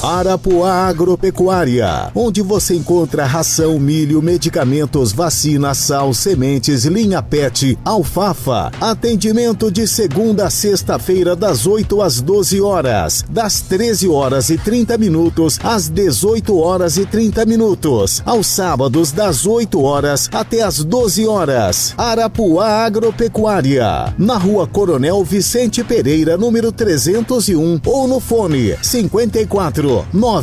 Arapuá Agropecuária, onde você encontra ração, milho, medicamentos, vacina, sal, sementes, linha PET, alfafa. Atendimento de segunda a sexta-feira das 8 às 12 horas, das 13 horas e 30 minutos às 18 horas e 30 minutos, aos sábados das 8 horas até às 12 horas. Arapuá Agropecuária, na Rua Coronel Vicente Pereira, número 301, ou no fone 54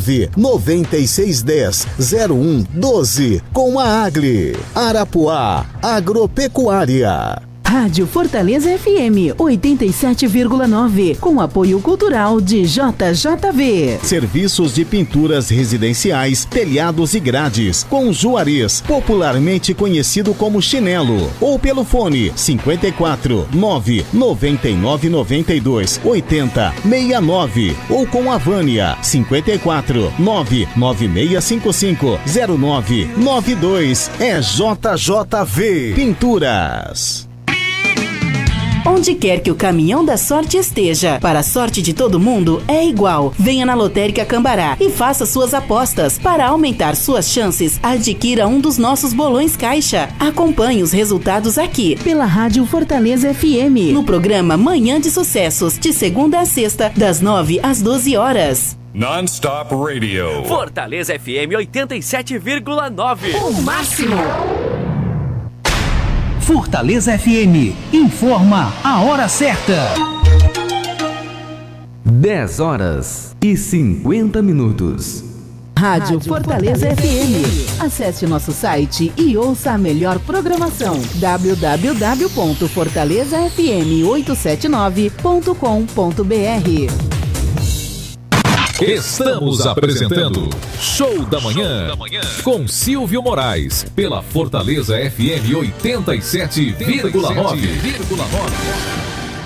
99610 0112, com a Agli. Arapuá Agropecuária. Rádio Fortaleza FM 87,9, com apoio cultural de JJV. Serviços de pinturas residenciais, telhados e grades, com Juarez, popularmente conhecido como Chinelo, ou pelo fone 54 999 92 80 69, ou com a Vânia 54 99655 0992. É JJV Pinturas. Onde quer que o caminhão da sorte esteja, para a sorte de todo mundo é igual. Venha na Lotérica Cambará e faça suas apostas. Para aumentar suas chances, adquira um dos nossos bolões caixa. Acompanhe os resultados aqui, pela Rádio Fortaleza FM, no programa Manhã de Sucessos, de segunda a sexta, das 9 às 12 horas. Non-Stop Radio. Fortaleza FM 87,9. O máximo. Fortaleza FM informa a hora certa. 10 horas e 50 minutos. Rádio Fortaleza FM. Acesse o nosso site e ouça a melhor programação. www.fortalezafm879.com.br. Estamos apresentando Show da Manhã com Silvio Moraes pela Fortaleza FM 87,9.